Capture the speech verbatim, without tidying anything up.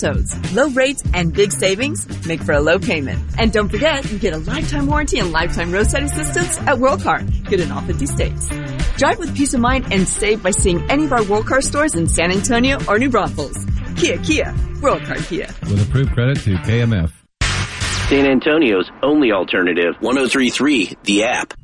Toads. Low rates and big savings make for a low payment. And don't forget, you get a lifetime warranty and lifetime roadside assistance at Worldcar. Good in all fifty states. Drive with peace of mind and save by seeing any of our Worldcar stores in San Antonio or New Braunfels. Kia, Kia. Worldcar Kia. With approved credit to K M F. San Antonio's only alternative. one oh three point three, The App.